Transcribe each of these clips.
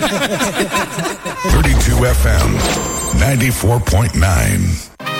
32 FM 94.9.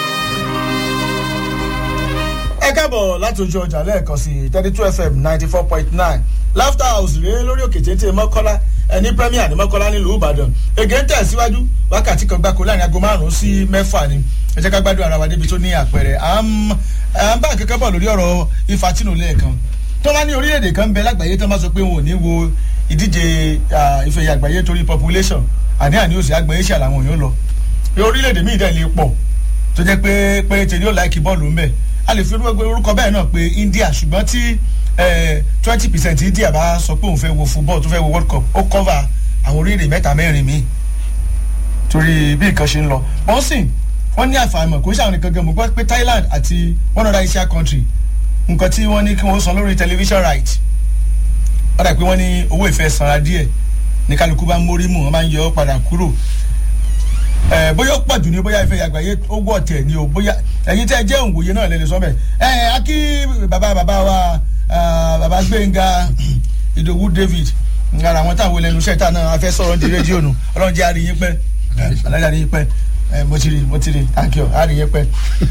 ẹ káàbọ̀ láti ojú ọjà lẹ́ẹ̀kan sí 32 FM 94.9 Laughter House rèé lórí òkè téńté Mọ́kọ́lá ẹni Premier ní Mọ́kọ́lá nílùú Ìbàdàn ègé ń tẹ̀síwájú wákàtí kan gbáko láàrin aago 5 sí 6 ni ẹ jẹ́ ká gbádùn ara wa débi tó ní àpẹẹrẹ à ń bá kẹ́kẹ́ bọ̀ lórí ọ̀rọ̀ Infantino lẹ́ẹ̀kan tó bá ní orílẹ̀-èdè kan bẹ lágbàáyé tó máa sọ pé wọn ò ní wo ìdíje ife àgbáyé torí population àní òsì àgbáyé ṣe àlàwọn èèyàn lọ orílẹ̀-èdè míì dẹ̀ lè pọ̀ tó jẹ́ pé tèmi ò láìkí bọ́ọ̀lù ń bẹ̀ a lè fi orúkọ bẹ́ẹ̀ náà pé India ṣùgbọ́n tí 20% India bá sọ pé òun fẹ́ wo football tó fẹ́ wo World Cup ó cover àwọn orílẹ̀-èdè 3-4 míì torí bí nǹkan ṣe ń lọ bọ́nsìn wọ́n ní àfàìmọ̀ kò ṣàwọn nìkan gan mo gbọ́ pé Thailand àti one other Asian country nǹkan tí wọ́n ní kí wọ́n san lórí television right wọ́n dà pé wọ́n ní owó ìfẹ́ sanra díẹ̀ ní kálukú bá ń mórí mú wọ́n máa ń yọ ọ́ padà kúrò bóyá ó pọ̀ jù ní bóyá ìfẹ́ àgbáyé ó wọ̀ tẹ̀ ní o bóyá ẹ̀yin tẹ́ jẹ́ òǹwòye náà lẹ́lẹ́ sọ́bẹ̀ akí bàbá wa bàbá Gbénga Ìdòwú David ara àwọn táwọn ẹlẹ́nu ṣẹ́ta náà afẹ́ sọ̀rọ̀ di rédíò nù ọlọ́run jẹ́ àríyìn pẹ́ alájà àríyìn pẹ́ mo ti rí thank you àríyìn pẹ́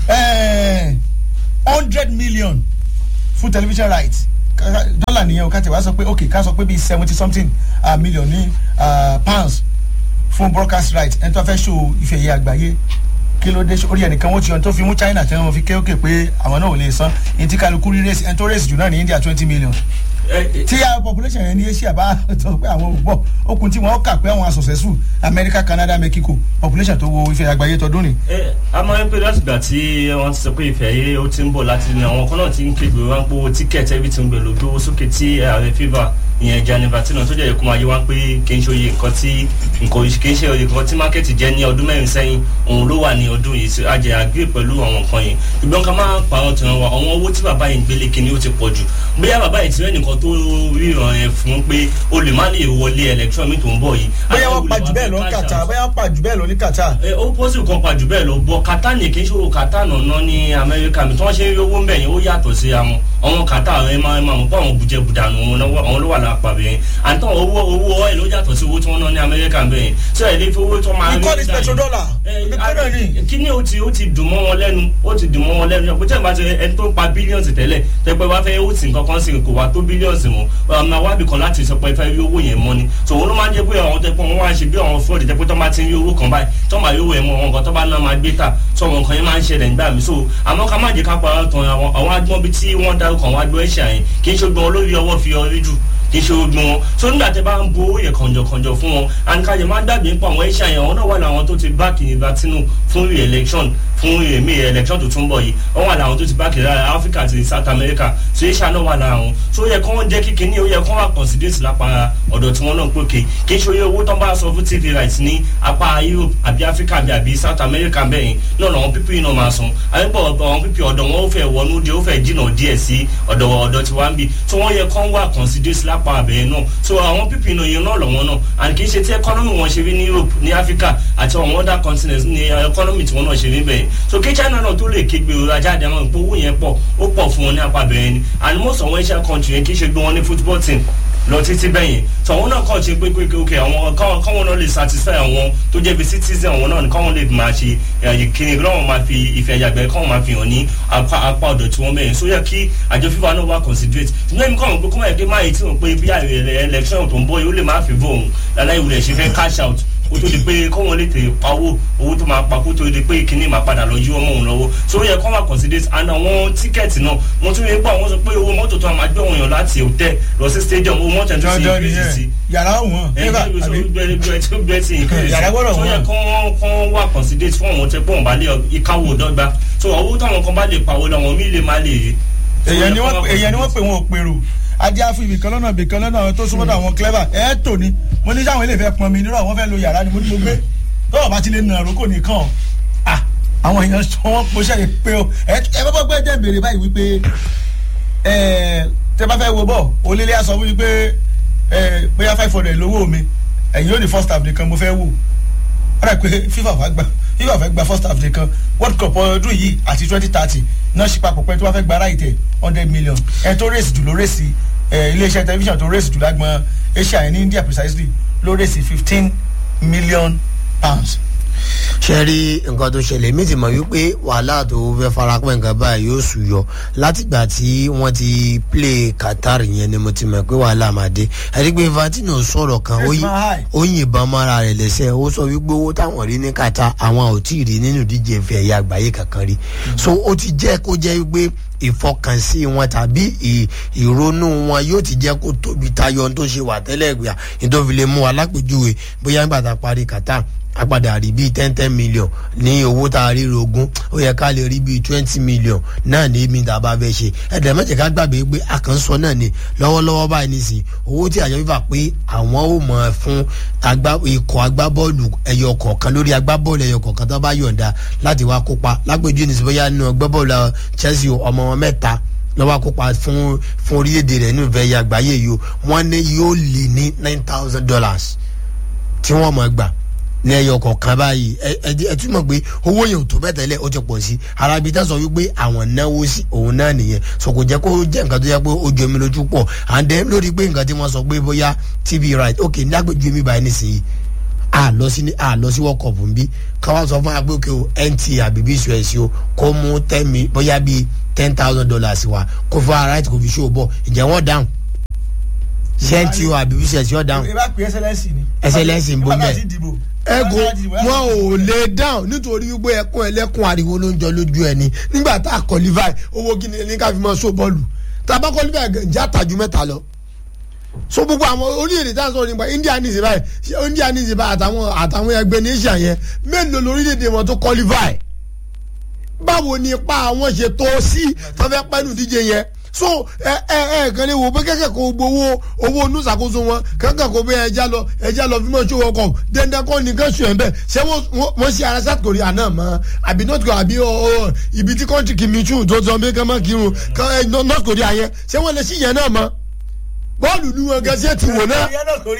100 million fún television rights dọ́là nìyẹn o ká tẹ̀ wá sọ pé ok ká sọ pé bíi 70 something million ní pounds fún broadcast rights ẹni tó fẹ́ show ìfẹ̀yẹ àgbáyé kí ló dé orí ẹnìkan wọ́n ti yan tó fi mú China tẹ́ wọn fi kéókè pé àwọn náà ò lè san ẹni tí kálukú rí rẹ́sì ẹni tó rẹ́sì jù náà ní India 20 million tí a population yẹn ní Asia bá sọ pé àwọn ò bọ̀ okùn tí wọ́n kà pé àwọn asọ̀sẹ̀sù America Canada Mexico population tó wo ìfẹ̀yẹ àgbáyé tọdún ni. a máa ń pè láti gbà tí wọ́n ti sọ pé ìfẹ̀yẹ ó ti ń bọ̀ láti ní àwọn kan náà ti ń kéde wọn pé tíkẹ́ẹ̀tì everything gbèlò gbówó sókè tí ààrẹ FIFA ìyẹn Gianni Infantino tó jẹ́ ẹ̀kọ́ máa yé wá pé kì í ṣe oye nǹkan tí mákẹ́tì jẹ́ ní ọdún 4 sẹ́yìn òun ló wà ní ọdún yìí a jẹ́ àgbé pẹ̀lú àwọn nǹkan yìí ṣùgbọ́n ká máa pààrọ̀ tẹ̀wọ̀n wa àwọn owó tí bàbá yìí ń gbélé kíní ó ti pọ̀ jù bóyá bàbá yìí ti rẹ́ nìkan tó ríran ẹ̀ fún pé o lè má lè wọlé election mi tó ń bọ̀ yìí. bóyá wọ́n pa jù bẹ́ẹ̀ lọ ní Qatar bóyá wọ́n pa jù bẹ́ẹ̀ lọ ní Qatar. ó pọ́sì kan pa jù bẹ́ẹ̀ lọ bọ́ Qatar ní kí n ṣòro Qatar nàná ní Amẹ́ríkà mi tí wọ́n ṣe ń rí owó ń bẹ̀ yẹn ó yàtọ̀ sí àwọn Qatar rẹ̀ máa mọ̀ pé àwọn bùjẹ̀bùdànù àwọn ló wà lápá bẹ́ẹ̀ àtọ owó oil ló yàtọ̀ sí owó tí wọ́n ná ní Amẹ́ríkà bẹ́ẹ̀ so ẹ̀ lè fi owó tó máa rí ìkọ́ni petrodollar kí ni ó ti dùn mọ́ wọn lẹ́nu bó tẹ̀ bá ti ẹni tó ń pa bílíọ̀nsì tẹ́lẹ̀ tẹ́pẹ́ wá fẹ́ ó sì nǹkan kan sí kò wá tó bílíọ̀nsì mọ́ ọmọ wábì kan láti sọ pé fẹ́ rí owó yẹn mọ́ ni so òun ló máa ń jẹ́ pé àwọn tẹ́pẹ́ wọn wá ń ṣe bí àwọn fúrọ̀dì tẹ́pẹ́ tó máa ti ń rí owó kan báyìí tó máa rí owó yẹn mọ́ wọn kan tó bá ná máa gbé tà so àwọn nǹkan yẹn máa ń ṣẹlẹ̀ nígbà mi so àmọ́ ká má jẹ́ ká pa tán àwọn agbọ́n bíi tí wọ́n dárúkọ àwọn agbọ́n ẹ̀ṣẹ̀ yẹn kì í ṣe gbọ́n olórí ọwọ́ fi ọrí jù kì í ṣe ogun wọn so nígbà tẹ bá ń bo owó yẹn kànjọkànjọ fún wọn àǹkájẹ máa dàbí pé àwọn iṣẹ́ àyẹ̀wò náà wà láwọn tó ti báàkì Infantino fún re-election fún èmi election tó tún bọ̀ yìí wọ́n wà láwọn tó ti báàkì lára Africa àti South America so iṣẹ́ náà wà lára wọn so ó yẹ kó wọ́n jẹ́ kíkiní ó yẹ kó wọ́n considerate lápá ọ̀dọ̀ tí wọ́n náà pé kì í ṣe oye owó tó ń bá sọ fún TV rights ní apá Europe àbí Africa àbí South America bẹ́ẹ̀ náà làwọn pípì náà máa san àyẹ̀pọ̀ àwọn pípì ọ̀dọ̀ wọn ó fẹ́ wọnú dé ó fẹ́ jìnnà díẹ̀ sí ọ̀dọ̀ tí wọ́n ń bì so wọ́n yẹ kó wà considerate lápá àbẹ̀yẹ náà so àwọn pípì náà yẹn náà lọ́wọ́ náà and kì í ṣe tí economy wọn ṣe rí ní Europe ní Africa àti àwọn other continents ní economy tí wọ́n náà ṣe rí bẹ́ẹ̀ so kí China náà tó lè kégbe ajáde àwọn ìpò owó yẹn pọ̀ ó pọ̀ fún wọn ní apá bẹ̀rẹ̀ ni and most àwọn Asian country yẹn kì í ṣe gbé wọn ní football team lọ títí bẹ́yìn so àwọn náà kàn ṣe pé ok àwọn káwọn náà lè satisfy àwọn tó jẹ́ bí citizen àwọn náà káwọn lè máa ṣe kíni káwọn máa fi ìfẹ́ yàgbẹ́ káwọn máa fi hàn ní apá ọ̀dọ̀ tí wọ́n bẹ̀yìn so yẹ kí àjọ FIFA náà wá considerate ṣùgbọ́n èmi kàn pé kó má yẹ kí máa yìí tí wọ́n pé bí election tó ń bọ̀ yìí ó lè má fi vote aláìwúlẹ̀ ṣe fẹ́ cash out kó tó di pé kọ́wọ́n lè tè pawó owó tó máa pa kó tó di pé kíní máa padà lọ yí ọmọ òun lọ́wọ́ so ó yẹ kọ́ máa consider and àwọn tíkẹ́ẹ̀tì náà wọ́n tún yẹ gbọ́ àwọn sọ pé owó mọ́tò tó máa gbé òun yàn láti hòtẹ́ẹ̀ lọ sí stadium owó mọ́tò tó sì gbèsè sí. yàrá wọn yàrá gbọ́dọ̀ wọn so yẹ kọ́ wá consider fún àwọn tẹ́ pé wọ́n bá lè ìkáwó dọ́gba so owó táwọn kan bá lè pawó làwọn míì lè má lè. èèyàn ni wọ́n pè wọn ò pèrò ajé àfi ibìkan lọ́nà àwọn tó súnmọ́dọ̀ àwọn clever tò ní mo ní sáwọn ilé ìfẹ́ pọn mi nírọ̀ àwọn fẹ́ lo yàrá ni mo ní mo gbé lọ́wọ́ bá ti lè nà àrókò nìkan àwọn èèyàn sọ wọ́n mo ṣàyè pé o ẹ bá bọ́ gbé jẹ́ béèrè báyìí wípé tẹ bá fẹ́ wo bọ̀ onílé aṣọ wípé bóyá 500 lówó mi ẹ̀yìn ó ní first half nìkan mo fẹ́ wò ó rà pé FIFA fẹ́ gba first half nìkan World Cup ọdún yìí àti 2030 náà ṣe papọ̀ pé tó bá fẹ́ gba ráìtẹ̀ 100 million ẹ̀ tó rèsì jù ló rèsì iléeṣẹ́ tẹlifíṣàn tó rèsì jù lágbọn Asia ní India precisely ló rè sí £15 million. ṣe rí nǹkan tó ṣẹlẹ̀ mi ti mọ̀ wípé wàhálà tó fẹ́ farapẹ́ nǹkan báyìí yóò ṣùyọ látìgbà tí wọ́n ti play Qatar yẹn ni mo ti mọ̀ pé wàhálà máa dé ẹ̀rí pé Infantino sọ̀rọ̀ kan ó yìnbọn mọ́ra rẹ̀ lẹ́sẹ̀ ó sọ wípé owó táwọn rí ní Qatar àwọn ò tí ì rí nínú ìdíje ìfẹ́ ẹ̀yà àgbáyé kankan rí so ó ti jẹ́ kó jẹ́ wípé ìfọkànsí wọn tàbí ìrònú wọn yóò ti jẹ́ kó tóbi tayọ tó ṣe wà tẹ́lẹ̀ gbà nítorí lè mú wa lápèjúwe bóyá nígbà tá a parí Qatar agbada rí bíi 10 million ní owó tá a rí rogún ó yẹ ká lè rí bíi 20 million náà ní mi tá a bá fẹ́ ṣe ẹ̀dẹ̀ mẹ́jẹ̀ ká gbàgbé pé àkànṣọ náà ni lọ́wọ́lọ́wọ́ báyìí nísìnyí owó tí àjọ fífà pé àwọn ò mọ̀ fún ikọ̀ agbábọ́ọ̀lù ẹyọ kọ̀ọ̀kan lórí agbábọ́ọ̀lù ẹyọ kọ̀ọ̀kan tó bá yọ̀ǹda láti wá kópa lápèjú ní sọ́yà nínú agbábọ́ọ̀lù Chelsea ọmọ wọn mẹ́ta lọ́wọ́ kópa fún orílẹ̀-èdè rẹ̀ nínú ìfẹ́ àgbáyé yìí wọ́n ní yóò lé ní $9,000 tí wọ́n mọ̀ gbà ní ẹyọ kọ̀ọ̀kan báyìí ẹ túmọ̀ pé owó yẹn ò tó bẹ́ẹ̀ tẹ́lẹ̀ ó ti pọ̀ sí arábí tá sọ wípé àwọn náwó sí òun náà nìyẹn so kò jẹ́ kó jẹ́ nǹkan tó yẹ pé ojú omi lójú pọ̀ and then lórí pé nǹkan tí wọ́n sọ pé bóyá TV right ok ní àgbèjú omi báyìí nísìnyí a lọ sí World Cup ń bí káwá sọ fún agbóke o NT àbí bí ìṣó ẹ̀sìn o kó mú bóyá bíi $10,000 wá kó fún ara right kò fi ṣó bọ̀ ǹjẹ́ wọ́n dáhùn ṣẹ́ntì o àbí bí ìṣó ẹ̀sìn ọ̀ dáhùn ẹsẹ̀lẹ́sì ń bọ́ mẹ́ ẹgò wọn ò lè dáhùn nítorí wípé ẹkún ẹlẹ́kùn ariwo ló ń jọ lójú ẹni nígbà tá a qualify owó kí ni ká fi mọ so bọ́ọ̀lù tá a bá qualify ǹjẹ́ àtàjù mẹ́ta lọ so gbogbo àwọn orílẹ̀-èdè tá a sọ̀rọ̀ nípa India ní ìsìnbá àtàwọn ẹgbẹ́ ní Asia yẹn mélòó lórílẹ̀-èdè wọn tó qualify báwo ni ipa àwọn ṣe tó sí tó fẹ́ pẹ́nu díje yẹn so kan lè wò pé kẹ́kẹ́ kó gbowó owó inú ìṣàkóso wọn kẹ́kẹ́ kó bẹ ẹja lọ fi mọ̀ ṣó wọkọ̀ dandan kọ́ nìkan ṣù ẹ̀ bẹ́ẹ̀ ṣé wọ́n ṣe ara South Korea náà mọ́ àbí North Korea àbí ibi tí kọ́ńtì kìmíṣù tó sọ pé kẹ́ mọ́ kírun North Korea yẹn ṣé wọ́n lè ṣí yẹn náà mọ́ bọ́ọ̀lù ní wọn gẹ́sẹ̀ ti wò náà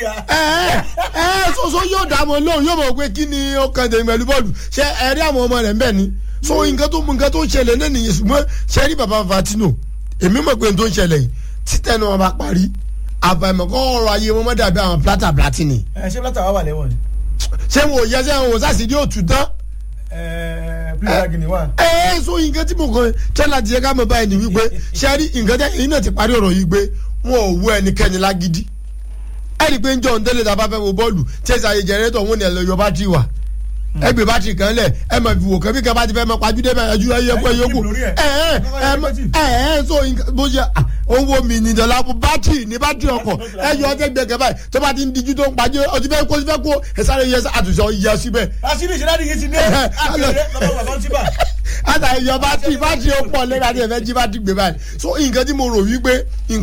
so yóò dá wọn lóhùn yóò mọ̀ pé kí ni ó kàn dé pẹ̀lú bọ́ọ̀lù ṣé ẹ̀rí àwọn ọmọ rẹ̀ ń bẹ̀ ni so nǹkan tó ń ṣẹlẹ̀ náà nìyẹn ṣùgbọ́n ṣe rí bàbá Infantino èmi mọ̀ pé n tó ń ṣẹlẹ̀ yìí títẹ̀ náà wọn bá parí àbàmọ̀ kọ́ ọ̀rọ̀ ayé wọn mọ́ dàbí àwọn Platini. ṣé Plata wà lẹ́wọ̀n ni. ṣé wọn ò yẹ ṣé wọn ò sàṣìdí òtún tán. Plata wà. So nǹkan tí mo kàn tẹ́lá ti yẹ ká mọ̀ báyìí ni wípé ṣé rí nǹkan tẹ́ ẹ̀yin náà ti parí ọ̀rọ̀ yìí pé wọn ò wú ẹnikẹ́ni lágídí. ẹ̀rí pé ń jọ òǹtẹ́lẹ̀ tá a bá fẹ́ wo bọ́ọ̀lù tí ẹ̀sà ayé jẹrẹ́tọ̀ wọn ni ẹ̀ lọ yọ bátìrì wà ẹgbẹ́ bátìrì kan lẹ̀ ẹ máa fi wò kàn bí kan bá ti fẹ́ máa pàjùdé bẹ́ẹ̀ ẹjú ẹyẹ yókù so bó ṣe owó mi ní dọ̀là bátìrì ní bátìrì ọkọ̀ ẹ yọ ọtẹ gbẹgẹ báyìí tó bá ti ń dijú tó ń pàjọ ọtí fẹ́ kó ẹ sáré yẹ àtúnṣe yẹ síbẹ̀. àṣírí ìṣẹ́lá ni yìí ti dé àkèrè lọ́wọ́ bàbá ń tíbà. àtàyè yọ bátìrì ó pọ̀ lẹ́yìn àti ẹ̀fẹ́ jí bátìrì gbé báyìí so nǹkan tí mo rò wípé